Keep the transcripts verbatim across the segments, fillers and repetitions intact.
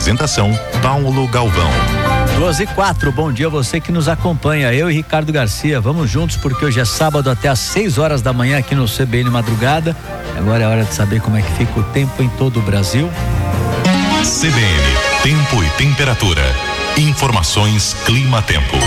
Apresentação Paulo Galvão. doze e quatro, bom dia a você que nos acompanha, eu e Ricardo Garcia, vamos juntos porque hoje é sábado até às seis horas da manhã aqui no C B N Madrugada. Agora é hora de saber como é que fica o tempo em todo o Brasil. C B N, tempo e temperatura. Informações Clima-Tempo.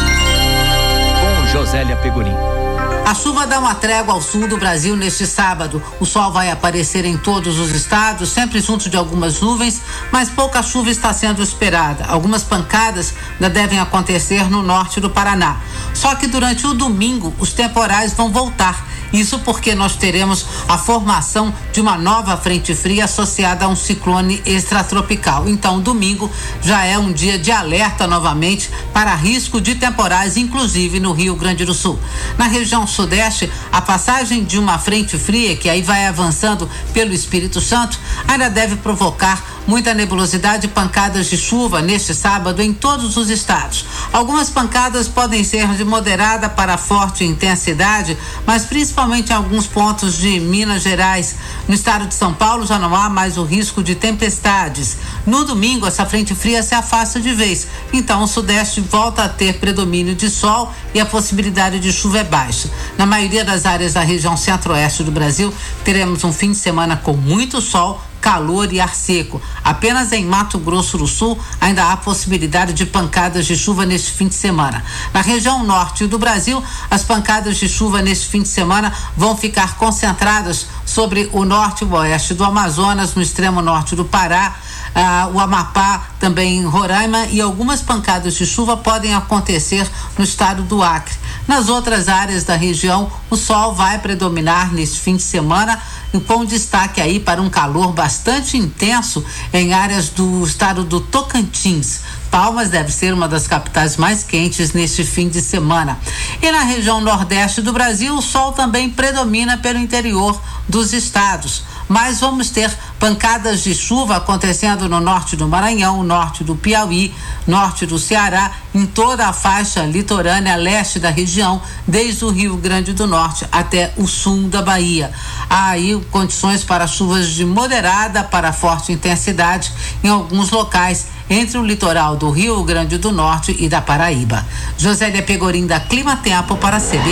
Com Josélia Pegorim. A chuva dá uma trégua ao sul do Brasil neste sábado. O sol vai aparecer em todos os estados, sempre junto de algumas nuvens, mas pouca chuva está sendo esperada. Algumas pancadas ainda devem acontecer no norte do Paraná. Só que durante o domingo, os temporais vão voltar. Isso porque nós teremos a formação de uma nova frente fria associada a um ciclone extratropical. Então, domingo já é um dia de alerta novamente para risco de temporais, inclusive no Rio Grande do Sul. Na região sudeste, a passagem de uma frente fria, que aí vai avançando pelo Espírito Santo, ainda deve provocar muita nebulosidade e pancadas de chuva neste sábado em todos os estados. Algumas pancadas podem ser de moderada para forte intensidade, mas principalmente em alguns pontos de Minas Gerais. No estado de São Paulo já não há mais o risco de tempestades. No domingo, essa frente fria se afasta de vez. Então, o sudeste volta a ter predomínio de sol e a possibilidade de chuva é baixa. Na maioria das áreas da região centro-oeste do Brasil, teremos um fim de semana com muito sol, calor e ar seco. Apenas em Mato Grosso do Sul ainda há possibilidade de pancadas de chuva neste fim de semana. Na região norte do Brasil, as pancadas de chuva neste fim de semana vão ficar concentradas sobre o norte e o oeste do Amazonas, no extremo norte do Pará, ah, o Amapá, também em Roraima, e algumas pancadas de chuva podem acontecer no estado do Acre. Nas outras áreas da região, o sol vai predominar neste fim de semana, com destaque aí para um calor bastante intenso em áreas do estado do Tocantins. Palmas deve ser uma das capitais mais quentes neste fim de semana. E na região nordeste do Brasil, o sol também predomina pelo interior dos estados. Mas vamos ter pancadas de chuva acontecendo no norte do Maranhão, norte do Piauí, norte do Ceará, em toda a faixa litorânea leste da região, desde o Rio Grande do Norte até o sul da Bahia. Há aí condições para chuvas de moderada para forte intensidade em alguns locais entre o litoral do Rio Grande do Norte e da Paraíba. Josélia Pegorim, da Clima-Tempo, para a C B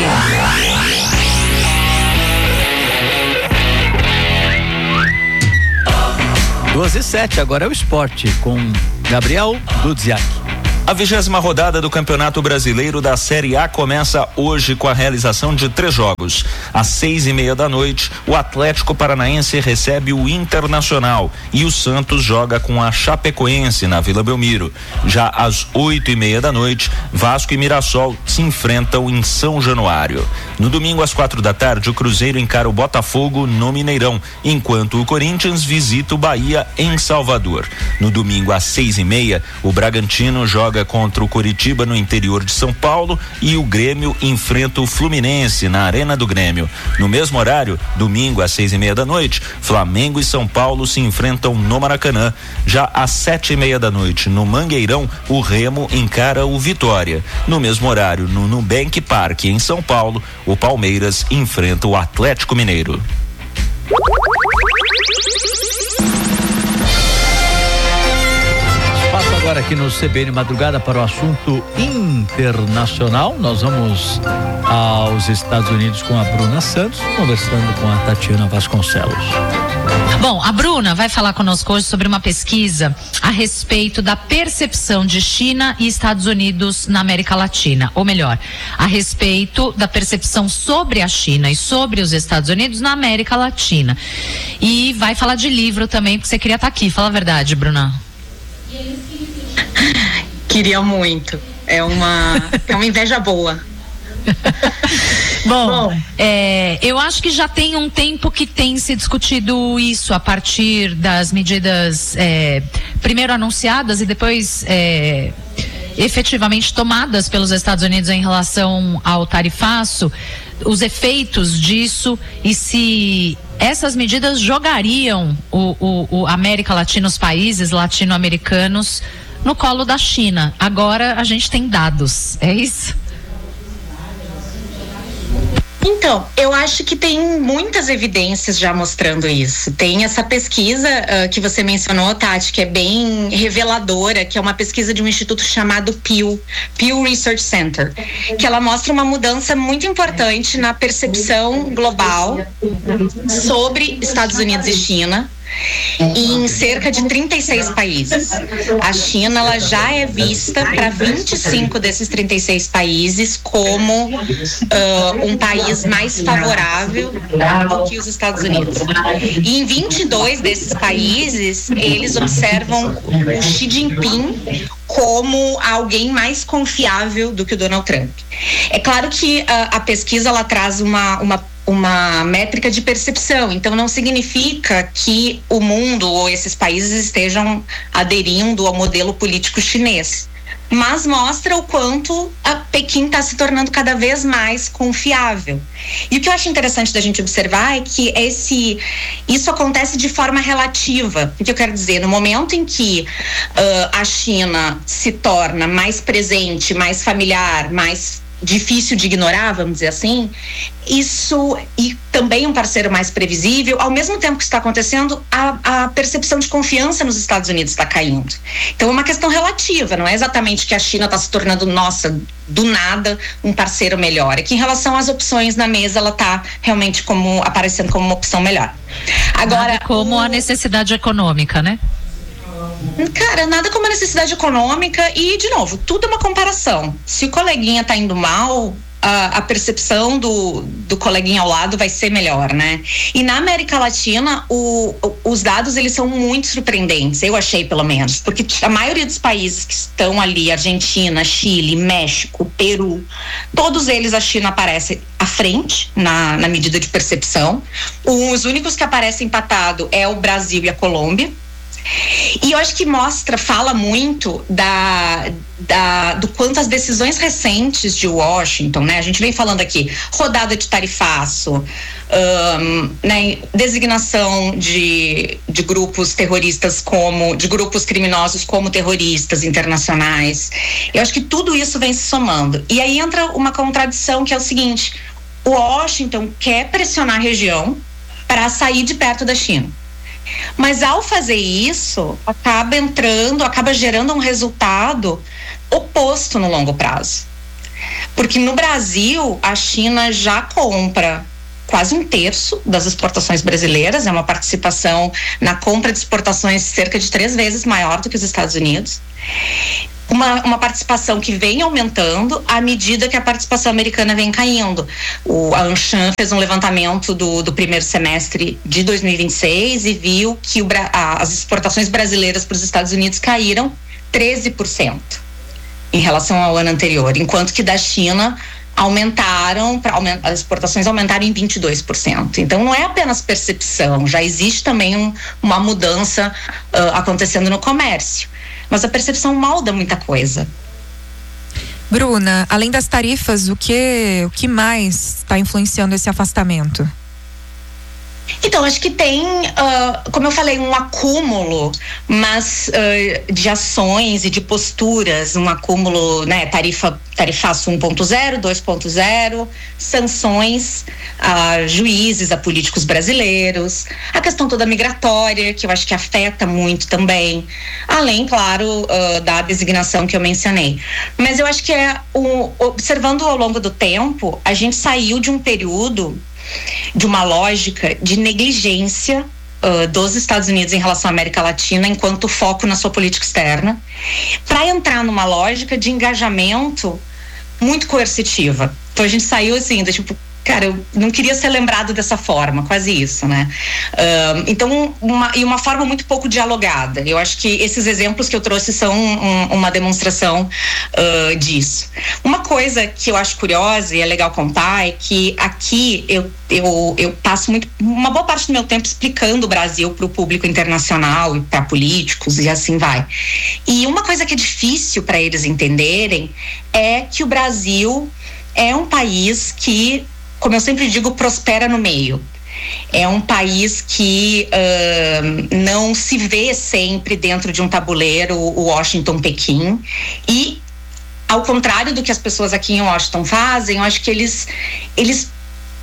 N. doze e sete, agora é o esporte com Gabriel Dudziak. A vigésima rodada do Campeonato Brasileiro da Série A começa hoje com a realização de três jogos. Às seis e meia da noite, o Atlético Paranaense recebe o Internacional e o Santos joga com a Chapecoense na Vila Belmiro. Já às oito e meia da noite, Vasco e Mirassol se enfrentam em São Januário. No domingo, às quatro da tarde, o Cruzeiro encara o Botafogo no Mineirão, enquanto o Corinthians visita o Bahia em Salvador. No domingo, às seis e meia, o Bragantino joga contra o Coritiba no interior de São Paulo e o Grêmio enfrenta o Fluminense na Arena do Grêmio. No mesmo horário, domingo às seis e meia da noite, Flamengo e São Paulo se enfrentam no Maracanã. Já às sete e meia da noite, no Mangueirão, o Remo encara o Vitória. No mesmo horário, no Nubank Park em São Paulo, o Palmeiras enfrenta o Atlético Mineiro. Agora aqui no C B N Madrugada para o assunto internacional, nós vamos aos Estados Unidos com a Bruna Santos, conversando com a Tatiana Vasconcelos. Bom, a Bruna vai falar conosco hoje sobre uma pesquisa a respeito da percepção de China e Estados Unidos na América Latina, ou melhor, a respeito da percepção sobre a China e sobre os Estados Unidos na América Latina. E vai falar de livro também, porque você queria estar aqui, fala a verdade, Bruna. Queria muito. É uma, é uma inveja boa. Bom, Bom. É, eu acho que já tem um tempo que tem se discutido isso a partir das medidas é, primeiro anunciadas e depois é, efetivamente tomadas pelos Estados Unidos em relação ao tarifaço, os efeitos disso e se essas medidas jogariam o, o, o América Latina, os países latino-americanos no colo da China. Agora a gente tem dados, é isso? Então, eu acho que tem muitas evidências já mostrando isso. Tem essa pesquisa uh, que você mencionou, Tati, que é bem reveladora, que é uma pesquisa de um instituto chamado Pew, Pew Research Center, que ela mostra uma mudança muito importante na percepção global sobre Estados Unidos e China, em cerca de trinta e seis países. A China, ela já é vista para vinte e cinco desses trinta e seis países como uh, um país mais favorável do que os Estados Unidos. E em vinte e dois desses países, eles observam o Xi Jinping como alguém mais confiável do que o Donald Trump. É claro que uh, a pesquisa ela traz uma, uma uma métrica de percepção, então não significa que o mundo ou esses países estejam aderindo ao modelo político chinês, mas mostra o quanto a Pequim está se tornando cada vez mais confiável. E o que eu acho interessante da gente observar é que esse, isso acontece de forma relativa. O que eu quero dizer? No momento em que uh, a China se torna mais presente, mais familiar, mais difícil de ignorar, vamos dizer assim, isso, e também um parceiro mais previsível, ao mesmo tempo que está acontecendo, a, a percepção de confiança nos Estados Unidos está caindo. Então é uma questão relativa, não é exatamente que a China está se tornando, nossa, do nada, um parceiro melhor. É que em relação às opções na mesa, ela está realmente como, aparecendo como uma opção melhor. Agora, nada como o... a necessidade econômica, né? Cara, nada como a necessidade econômica e, de novo, tudo é uma comparação. Se o coleguinha tá indo mal, a, a percepção do, do coleguinha ao lado vai ser melhor, né? E na América Latina, o, o, os dados, eles são muito surpreendentes, eu achei pelo menos, porque a maioria dos países que estão ali, Argentina, Chile, México, Peru, todos eles a China aparece à frente na, na medida de percepção. Os únicos que aparecem empatado é o Brasil e a Colômbia. E eu acho que mostra, fala muito da, da, do quanto as decisões recentes de Washington, né? A gente vem falando aqui, rodada de tarifaço, um, né? Designação de, de grupos terroristas como, de grupos criminosos como terroristas internacionais. Eu acho que tudo isso vem se somando. E aí entra uma contradição que é o seguinte, o Washington quer pressionar a região para sair de perto da China. Mas ao fazer isso, acaba entrando, acaba gerando um resultado oposto no longo prazo. Porque no Brasil, a China já compra quase um terço das exportações brasileiras, é uma participação na compra de exportações cerca de três vezes maior do que os Estados Unidos. Uma, uma participação que vem aumentando à medida que a participação americana vem caindo. O, a Anshan fez um levantamento do, do primeiro semestre de dois mil e vinte e seis e viu que o, a, as exportações brasileiras para os Estados Unidos caíram treze por cento em relação ao ano anterior, enquanto que da China aumentaram, pra, aument, as exportações aumentaram em vinte e dois por cento. Então não é apenas percepção, já existe também um, uma mudança uh, acontecendo no comércio. Mas a percepção molda muita coisa. Bruna, além das tarifas, o que, o que mais está influenciando esse afastamento? Então, acho que tem, uh, como eu falei, um acúmulo, mas uh, de ações e de posturas, um acúmulo, né, tarifa, tarifaço um ponto zero, dois ponto zero, sanções a juízes, a políticos brasileiros, a questão toda migratória, que eu acho que afeta muito também, além, claro, uh, da designação que eu mencionei. Mas eu acho que é, o, observando ao longo do tempo, a gente saiu de um período de uma lógica de negligência uh, dos Estados Unidos em relação à América Latina enquanto foco na sua política externa, para entrar numa lógica de engajamento muito coercitiva. Então a gente saiu assim, do tipo, cara, eu não queria ser lembrado dessa forma, quase isso, né? Uh, então, uma, e uma forma muito pouco dialogada. Eu acho que esses exemplos que eu trouxe são um, uma demonstração uh, disso. Uma coisa que eu acho curiosa e é legal contar é que aqui eu, eu, eu passo muito, uma boa parte do meu tempo explicando o Brasil para o público internacional e para políticos e assim vai. E uma coisa que é difícil para eles entenderem é que o Brasil é um país que, como eu sempre digo, prospera no meio. É um país que uh, não se vê sempre dentro de um tabuleiro, o Washington-Pequim. E, ao contrário do que as pessoas aqui em Washington fazem, eu acho que eles, eles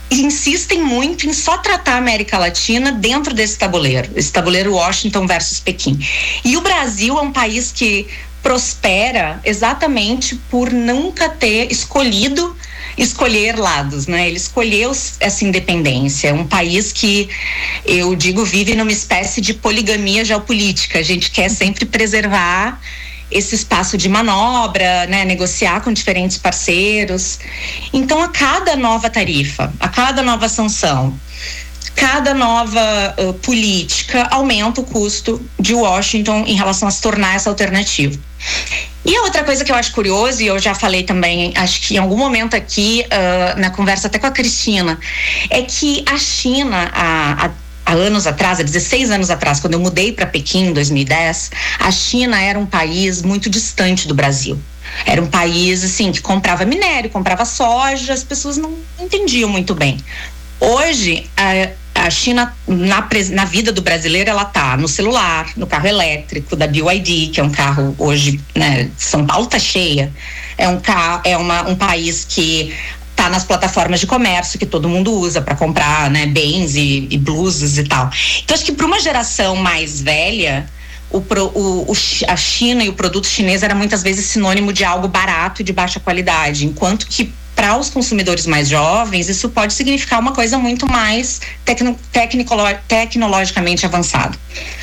insistem muito em só tratar a América Latina dentro desse tabuleiro, esse tabuleiro Washington versus Pequim. E o Brasil é um país que prospera exatamente por nunca ter escolhido escolher lados, né? Ele escolheu essa independência. É um país que, eu digo, vive numa espécie de poligamia geopolítica. A gente quer sempre preservar esse espaço de manobra, né? Negociar com diferentes parceiros. Então, a cada nova tarifa, a cada nova sanção, cada nova uh, política aumenta o custo de Washington em relação a se tornar essa alternativa. E a outra coisa que eu acho curioso, e eu já falei também, acho que em algum momento aqui, uh, na conversa até com a Cristina, é que a China, há, há anos atrás, há dezesseis anos atrás, quando eu mudei para Pequim em dois mil e dez, a China era um país muito distante do Brasil. Era um país, assim, que comprava minério, comprava soja, as pessoas não entendiam muito bem. Hoje, a A China, na, na vida do brasileiro, ela tá no celular, no carro elétrico da B Y D, que é um carro hoje, né, São Paulo tá cheia, é um, carro, é uma, um país que tá nas plataformas de comércio que todo mundo usa para comprar, né, bens e, e blusas e tal. Então, acho que para uma geração mais velha, o, o, o, a China e o produto chinês era muitas vezes sinônimo de algo barato e de baixa qualidade, enquanto que para os consumidores mais jovens, isso pode significar uma coisa muito mais tecno, tecnicolo, tecnologicamente avançada.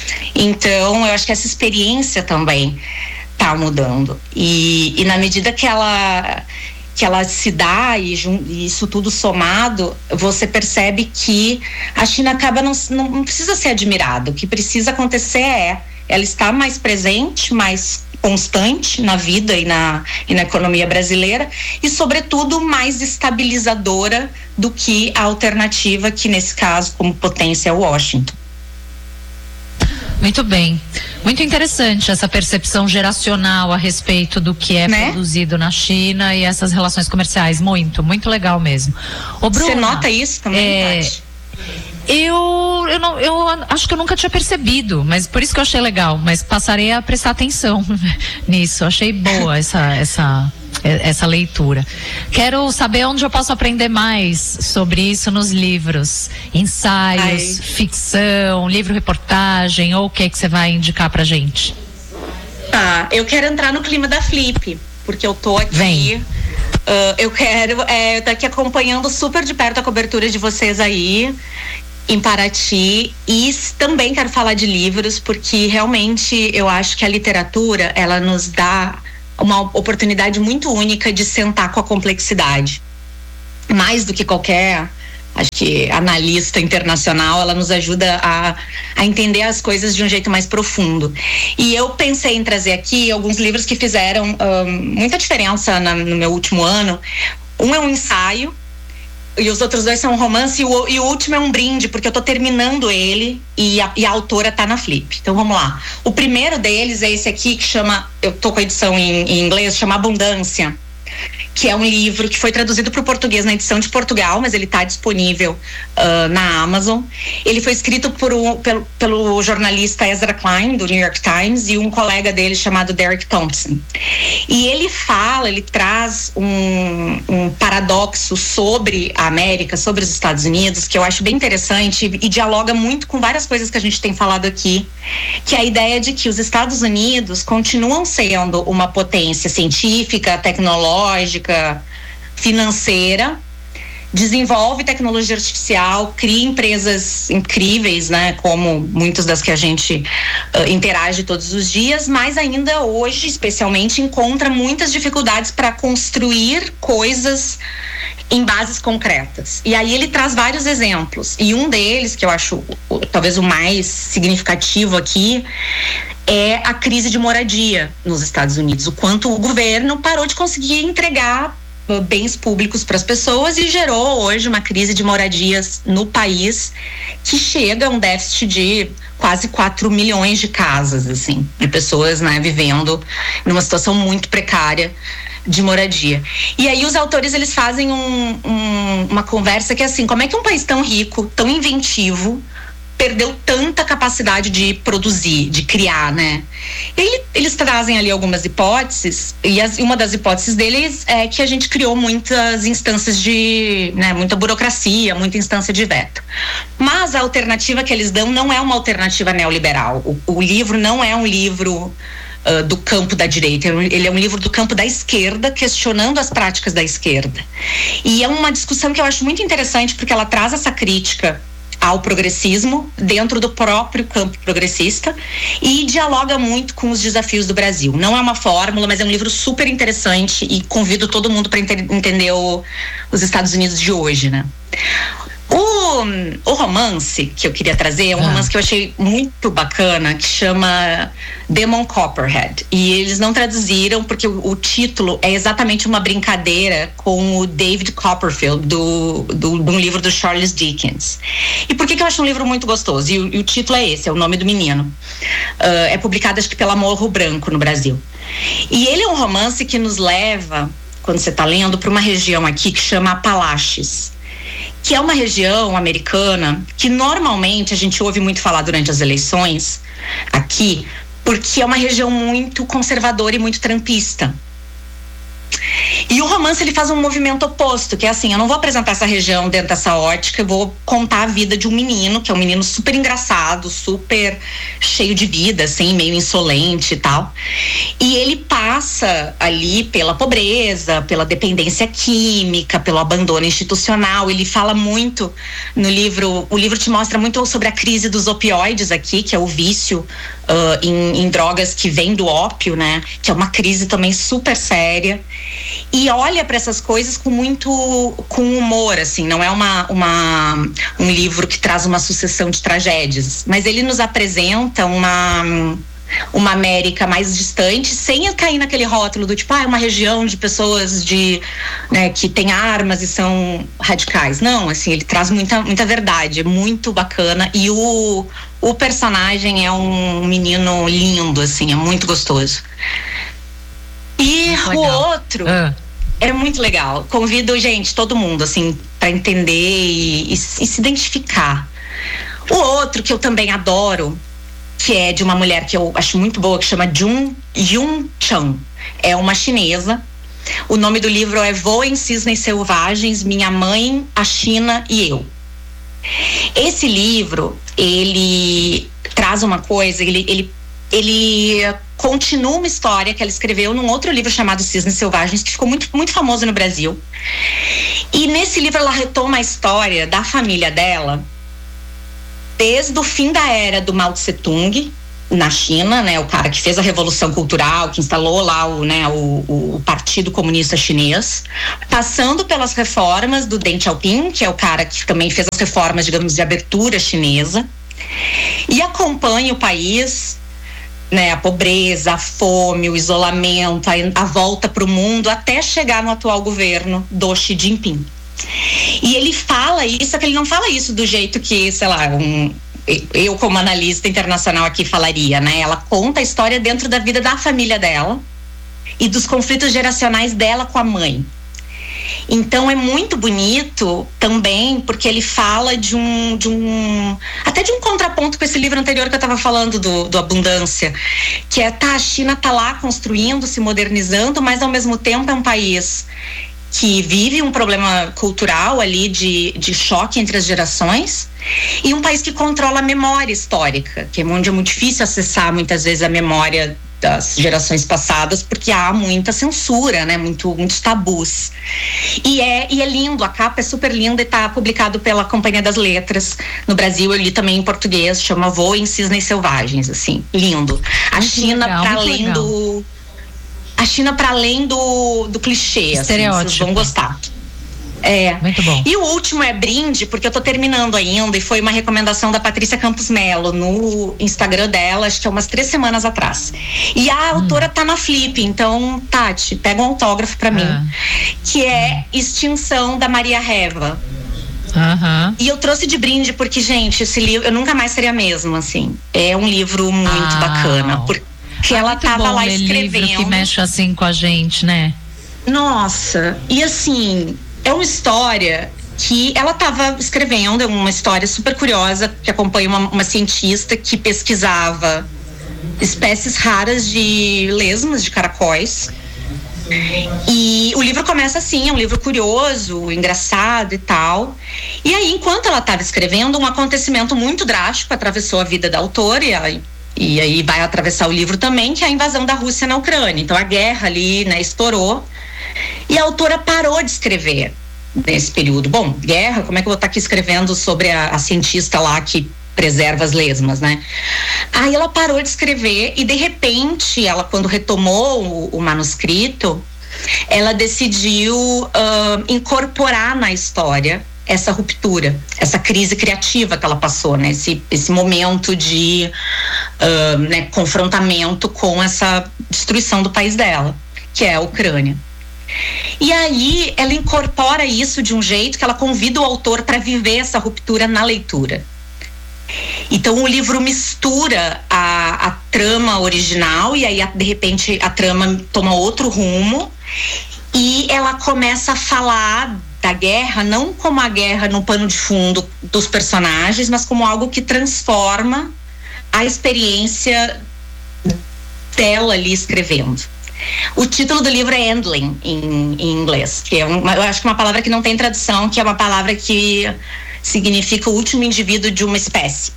Então, eu acho que essa experiência também está mudando. E, e na medida que ela, que ela se dá e, e isso tudo somado, você percebe que a China acaba não, não, não precisa ser admirada. O que precisa acontecer é ela está mais presente, mais constante na vida e na, e na economia brasileira e, sobretudo, mais estabilizadora do que a alternativa que, nesse caso, como potência, é Washington. Muito bem. Muito interessante essa percepção geracional a respeito do que é, né, produzido na China e essas relações comerciais. Muito, muito legal mesmo. Ô, Bruna, você nota isso também, é... Tati? Eu, eu, não, eu acho que eu nunca tinha percebido, mas por isso que eu achei legal, mas passarei a prestar atenção nisso. Achei boa essa, essa, essa leitura. Quero saber onde eu posso aprender mais sobre isso nos livros, ensaios, Ai. ficção, livro-reportagem, ou o que que você vai indicar pra gente? Ah, eu quero entrar no clima da Flip, porque eu tô aqui... Vem. Uh, eu quero, é, eu tô aqui acompanhando super de perto a cobertura de vocês aí em Paraty, e também quero falar de livros, porque realmente eu acho que a literatura, ela nos dá uma oportunidade muito única de sentar com a complexidade. Mais do que qualquer, acho que analista internacional, ela nos ajuda a, a entender as coisas de um jeito mais profundo. E eu pensei em trazer aqui alguns livros que fizeram um, muita diferença na, no meu último ano. Um é um ensaio, e os outros dois são um romance, e o, e o último é um brinde, porque eu tô terminando ele e a, e a autora tá na Flip. Então vamos lá. O primeiro deles é esse aqui, que chama, eu tô com a edição em, em inglês, chama Abundância, que é um livro que foi traduzido para o português na edição de Portugal, mas ele está disponível uh, na Amazon. Ele foi escrito por um, pelo, pelo jornalista Ezra Klein, do New York Times, e um colega dele chamado Derek Thompson. E ele fala, ele traz um, um paradoxo sobre a América, sobre os Estados Unidos, que eu acho bem interessante e, e dialoga muito com várias coisas que a gente tem falado aqui, que é a ideia de que os Estados Unidos continuam sendo uma potência científica, tecnológica, financeira, desenvolve tecnologia artificial, cria empresas incríveis, né, como muitas das que a gente uh, interage todos os dias, mas ainda hoje, especialmente, encontra muitas dificuldades para construir coisas em bases concretas. E aí ele traz vários exemplos, e um deles, que eu acho o, talvez o mais significativo aqui, é a crise de moradia nos Estados Unidos, o quanto o governo parou de conseguir entregar bens públicos para as pessoas e gerou hoje uma crise de moradias no país que chega a um déficit de quase quatro milhões de casas, assim, de pessoas, né, vivendo numa situação muito precária de moradia. E aí os autores, eles fazem um, um, uma conversa que é assim, como é que um país tão rico, tão inventivo, perdeu tanta capacidade de produzir, de criar, né? E aí, eles trazem ali algumas hipóteses, e as, uma das hipóteses deles é que a gente criou muitas instâncias de, né, muita burocracia, muita instância de veto. Mas a alternativa que eles dão não é uma alternativa neoliberal. O, o livro não é um livro Uh, do campo da direita, ele é um livro do campo da esquerda, questionando as práticas da esquerda. E é uma discussão que eu acho muito interessante, porque ela traz essa crítica ao progressismo dentro do próprio campo progressista e dialoga muito com os desafios do Brasil. Não é uma fórmula, mas é um livro super interessante e convido todo mundo para enter- entender o, os Estados Unidos de hoje, né? O, o romance que eu queria trazer é um ah. romance que eu achei muito bacana, que chama Demon Copperhead. E eles não traduziram porque o, o título é exatamente uma brincadeira com o David Copperfield, do, do, de um livro do Charles Dickens. E por que, que eu acho um livro muito gostoso? E o, e o título é esse, é o nome do menino. Uh, é publicado, acho que pela Morro Branco, no Brasil. E ele é um romance que nos leva, quando você está lendo, para uma região aqui que chama Apalaches, que é uma região americana que normalmente a gente ouve muito falar durante as eleições aqui, porque é uma região muito conservadora e muito trampista. E o romance, ele faz um movimento oposto, que é assim, eu não vou apresentar essa região dentro dessa ótica, eu vou contar a vida de um menino, que é um menino super engraçado, super cheio de vida, assim, meio insolente e tal. E ele passa ali pela pobreza, pela dependência química, pelo abandono institucional. Ele fala muito no livro, o livro te mostra muito sobre a crise dos opioides aqui, que é o vício uh, em, em drogas que vem do ópio, né? Que é uma crise também super séria. E olha para essas coisas com muito com humor, assim, não é uma, uma um livro que traz uma sucessão de tragédias, mas ele nos apresenta uma uma América mais distante, sem cair naquele rótulo do tipo, ah, é uma região de pessoas de, né, que tem armas e são radicais. Não, assim, ele traz muita, muita verdade, é muito bacana, e o, o personagem é um menino lindo, assim, é muito gostoso. E o outro ah. é muito legal. Convido, gente, todo mundo, assim, para entender e, e, e se identificar. O outro que eu também adoro, que é de uma mulher que eu acho muito boa, que chama Jun Yun Chan. É uma chinesa. O nome do livro é Voem Cisnes Selvagens, Minha Mãe, a China e Eu. Esse livro, ele traz uma coisa, ele, ele, ele continua uma história que ela escreveu num outro livro chamado Cisnes Selvagens, que ficou muito, muito famoso no Brasil. E nesse livro ela retoma a história da família dela desde o fim da era do Mao Tse Tung na China, né, o cara que fez a Revolução Cultural, que instalou lá o, né, o, o Partido Comunista Chinês, passando pelas reformas do Deng Xiaoping, que é o cara que também fez as reformas, digamos, de abertura chinesa, e acompanha o país, né, a pobreza, a fome, o isolamento, a, a volta para o mundo, até chegar no atual governo do Xi Jinping. E ele fala isso, só que ele não fala isso do jeito que, sei lá, um, eu como analista internacional aqui falaria, né? Ela conta a história dentro da vida da família dela e dos conflitos geracionais dela com a mãe. Então é muito bonito também, porque ele fala de um, de um até de um contraponto com esse livro anterior que eu estava falando do, do Abundância, que é, tá, a China tá lá construindo, se modernizando, mas ao mesmo tempo é um país que vive um problema cultural ali de, de choque entre as gerações, e um país que controla a memória histórica, que é onde é muito difícil acessar muitas vezes a memória das gerações passadas, porque há muita censura, né? Muito, muitos tabus. E é, e é lindo, a capa é super linda e está publicado pela Companhia das Letras no Brasil. Eu li também em português, chama Voem Cisnes Selvagens, assim, lindo. A China, para além legal. do A China para além do, do clichê, estereótipo. Assim, vocês vão gostar. É. Muito bom. E o último é Brinde, porque eu tô terminando ainda, e foi uma recomendação da Patrícia Campos Melo no Instagram dela, acho que é umas três semanas atrás. E a hum. autora tá na Flip, então, Tati, pega um autógrafo pra mim, ah. que é Extinção, da Maria Reva. Uhum. E eu trouxe de brinde porque, gente, esse livro, eu nunca mais seria a mesma, assim. É um livro muito ah. bacana, porque que ela tava lá escrevendo. Livro que mexe assim com a gente, né? Nossa, e assim, é uma história que ela estava escrevendo uma história super curiosa que acompanha uma, uma cientista que pesquisava espécies raras de lesmas, de caracóis. E o livro começa assim, é um livro curioso, engraçado e tal. E aí, enquanto ela estava escrevendo, um acontecimento muito drástico atravessou a vida da autora e, a, e aí vai atravessar o livro também, que é a invasão da Rússia na Ucrânia. Então a guerra ali, né, estourou e a autora parou de escrever nesse período. Bom, guerra, como é que eu vou estar aqui escrevendo sobre a, a cientista lá que preserva as lesmas, né? Aí ela parou de escrever e de repente, ela quando retomou o, o manuscrito, ela decidiu uh, incorporar na história essa ruptura, essa crise criativa que ela passou, né? Esse, esse momento de uh, né, confrontamento com essa destruição do país dela, que é a Ucrânia. E aí ela incorpora isso de um jeito que ela convida o autor para viver essa ruptura na leitura. Então o livro mistura a, a trama original e aí de repente a trama toma outro rumo e ela começa a falar da guerra não como a guerra no pano de fundo dos personagens, mas como algo que transforma a experiência dela ali escrevendo. O título do livro é Endling em, em inglês, que é uma, eu acho que é uma palavra que não tem tradução, que é uma palavra que significa o último indivíduo de uma espécie.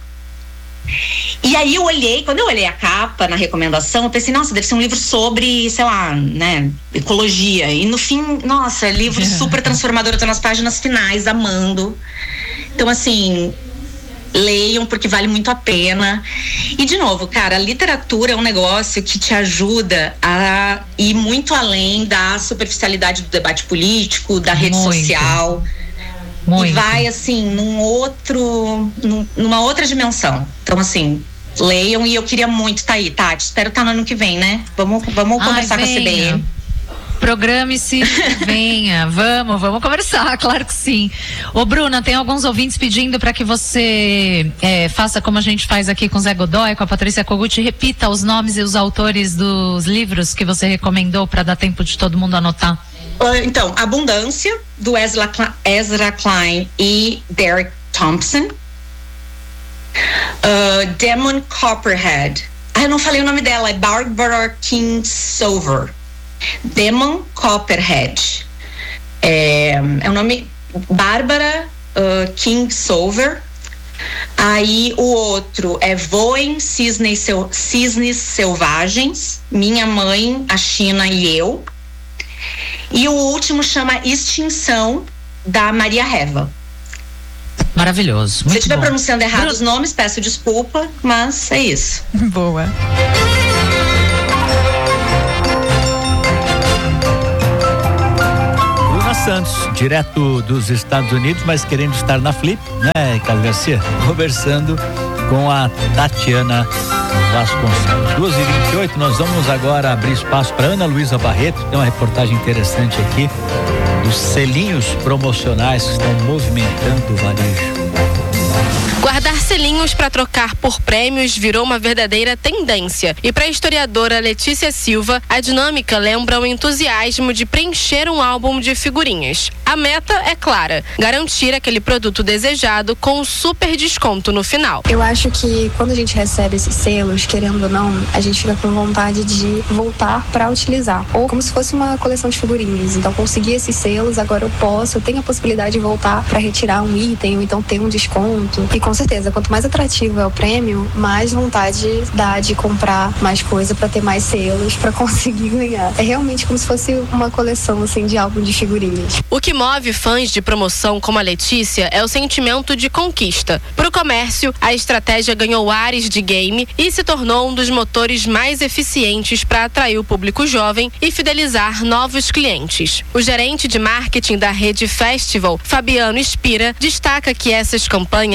E aí eu olhei, quando eu olhei a capa na recomendação, eu pensei, nossa, deve ser um livro sobre, sei lá, né, ecologia. E no fim, nossa, livro super transformador, eu tô nas páginas finais, amando. Então, assim, leiam porque vale muito a pena. E de novo, cara, a literatura é um negócio que te ajuda a ir muito além da superficialidade do debate político, da rede muito. social. Muito. E vai assim num outro, num, numa outra dimensão. Então assim, leiam e eu queria muito estar tá aí, Tati. Espero estar tá no ano que vem, né? Vamos, vamos Ai, conversar venha. com a C B N. Programe-se, venha, vamos, vamos conversar, claro que sim. Ô Bruna, tem alguns ouvintes pedindo para que você é, faça como a gente faz aqui com o Zé Godoy, com a Patrícia Kogut, repita os nomes e os autores dos livros que você recomendou para dar tempo de todo mundo anotar. Então, Abundância, do Ezra, Ezra Klein e Derek Thompson. Uh, Demon Copperhead. Ah, eu não falei o nome dela, é Barbara Kingsolver. Demon Copperhead. É, é o nome Bárbara uh, Kingsolver. Aí o outro é Voem Cisnes, Sel- Cisnes Selvagens, Minha Mãe, a China e Eu. E o último chama Extinção, da Maria Reva. Maravilhoso. Muito Se eu estiver bom. pronunciando errado Bruno... os nomes, peço desculpa, mas é isso. Boa. Bruna Santos, direto dos Estados Unidos, mas querendo estar na Flip, né, Ricardo Garcia? Conversando com a Tatiana Vasconcelos. duas e vinte e oito, nós vamos agora abrir espaço para Ana Luísa Barreto. Tem uma reportagem interessante aqui dos selinhos promocionais que estão movimentando o varejo. Guardar selinhos para trocar por prêmios virou uma verdadeira tendência. E para a historiadora Letícia Silva, a dinâmica lembra o entusiasmo de preencher um álbum de figurinhas. A meta é clara: garantir aquele produto desejado com um super desconto no final. Eu acho que quando a gente recebe esses selos, querendo ou não, a gente fica com vontade de voltar para utilizar. Ou como se fosse uma coleção de figurinhas. Então, consegui esses selos, agora eu posso, eu tenho a possibilidade de voltar para retirar um item, ou então ter um desconto. E com certeza, quanto mais atrativo é o prêmio, mais vontade dá de comprar mais coisa para ter mais selos, para conseguir ganhar. É realmente como se fosse uma coleção assim de álbum de figurinhas. O que move fãs de promoção como a Letícia é o sentimento de conquista. Para o comércio, a estratégia ganhou ares de game e se tornou um dos motores mais eficientes para atrair o público jovem e fidelizar novos clientes. O gerente de marketing da rede Festival, Fabiano Espira, destaca que essas campanhas engajam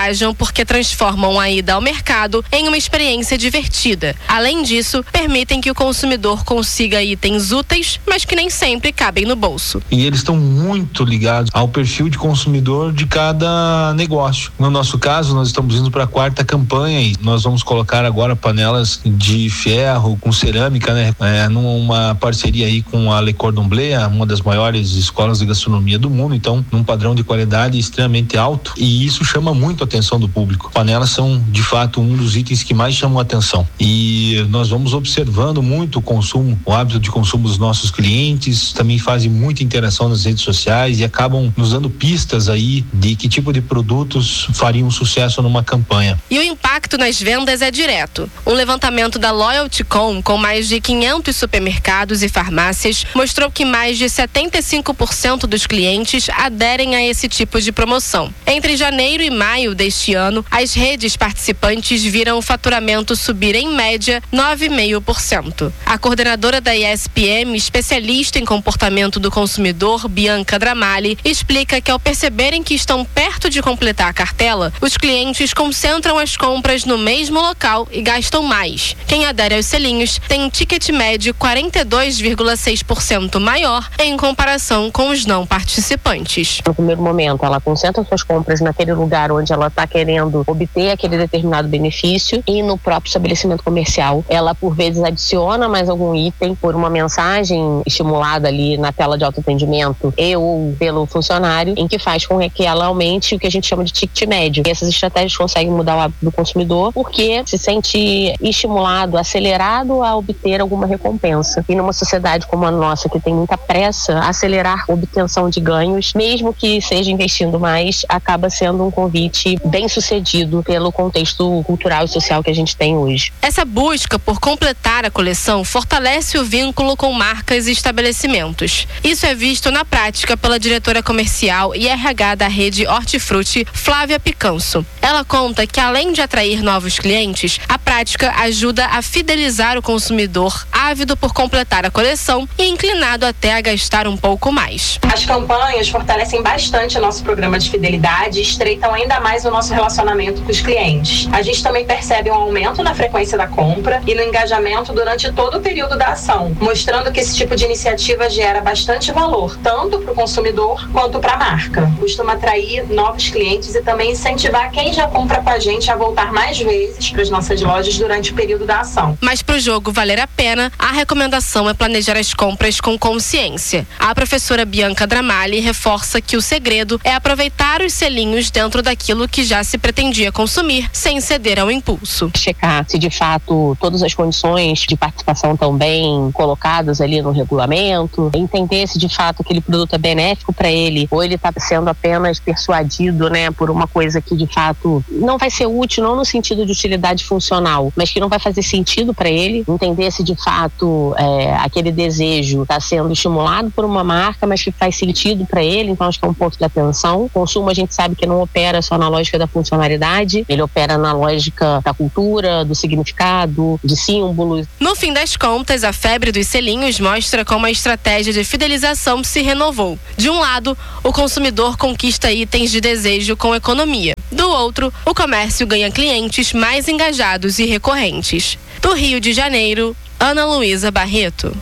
engajam porque transformam a ida ao mercado em uma experiência divertida. Além disso, permitem que o consumidor consiga itens úteis, mas que nem sempre cabem no bolso. E eles estão muito ligados ao perfil de consumidor de cada negócio. No nosso caso, nós estamos indo para a quarta campanha e nós vamos colocar agora panelas de ferro com cerâmica, né? É, numa parceria aí com a Le Cordon Bleu, uma das maiores escolas de gastronomia do mundo, então num padrão de qualidade extremamente alto, e isso chama muito a atenção do público. Panelas são de fato um dos itens que mais chamam a atenção e nós vamos observando muito o consumo, o hábito de consumo dos nossos clientes, também fazem muita interação nas redes sociais e acabam nos dando pistas aí de que tipo de produtos fariam sucesso numa campanha. E o impacto nas vendas é direto. Um levantamento da LoyaltyCom, com mais de quinhentos supermercados e farmácias, mostrou que mais de setenta e cinco por cento dos clientes aderem a esse tipo de promoção. Entre janeiro e maio deste ano, as redes participantes viram o faturamento subir em média nove vírgula cinco por cento. A coordenadora da I S P M, especialista em comportamento do consumidor, Bianca Dramali, explica que ao perceberem que estão perto de completar a cartela, os clientes concentram as compras no mesmo local e gastam mais. Quem adere aos selinhos tem um ticket médio quarenta e dois vírgula seis por cento maior em comparação com os não participantes. No primeiro momento, ela concentra suas compras naquele lugar onde ela está querendo obter aquele determinado benefício e no próprio estabelecimento comercial, ela por vezes adiciona mais algum item por uma mensagem estimulada ali na tela de autoatendimento e ou pelo funcionário, em que faz com que ela aumente o que a gente chama de ticket médio. E essas estratégias conseguem mudar o hábito do consumidor porque se sente estimulado, acelerado a obter alguma recompensa. E numa sociedade como a nossa, que tem muita pressa, acelerar a obtenção de ganhos, mesmo que seja investindo mais, acaba sendo um convite bem sucedido pelo contexto cultural e social que a gente tem hoje. Essa busca por completar a coleção fortalece o vínculo com marcas e estabelecimentos. Isso é visto na prática pela diretora comercial e R H da rede Hortifruti, Flávia Picanso. Ela conta que além de atrair novos clientes, a prática ajuda a fidelizar o consumidor ávido por completar a coleção e inclinado até a gastar um pouco mais. As campanhas fortalecem bastante o nosso programa de fidelidade e estreitam ainda mais o nosso relacionamento com os clientes. A gente também percebe um aumento na frequência da compra e no engajamento durante todo o período da ação, mostrando que esse tipo de iniciativa gera bastante valor, tanto para o consumidor quanto para a marca. Costuma atrair novos clientes e também incentivar quem já compra com a gente a voltar mais vezes para as nossas lojas durante o período da ação. Mas para o jogo valer a pena, a recomendação é planejar as compras com consciência. A professora Bianca Dramali reforça que o segredo é aproveitar os selinhos dentro daquilo que já se pretendia consumir, sem ceder ao impulso. Checar se de fato todas as condições de participação estão bem colocadas ali no regulamento, entender se de fato aquele produto é benéfico para ele ou ele está sendo apenas persuadido, né, por uma coisa que de fato não vai ser útil, não no sentido de utilidade funcional, mas que não vai fazer sentido para ele, entender se de fato é, aquele desejo está sendo estimulado por uma marca, mas que faz sentido para ele. Então acho que é um ponto de atenção. O consumo a gente sabe que não opera só na lógica da funcionalidade, ele opera na lógica da cultura, do significado, de símbolos. No fim das contas, a febre dos selinhos mostra como a estratégia de fidelização se renovou. De um lado, o consumidor conquista itens de desejo com economia. Do outro, o comércio ganha clientes mais engajados e recorrentes. Do Rio de Janeiro, Ana Luísa Barreto.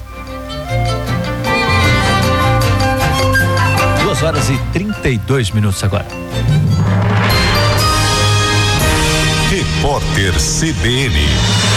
duas horas e trinta e dois minutos agora. Repórter C B N.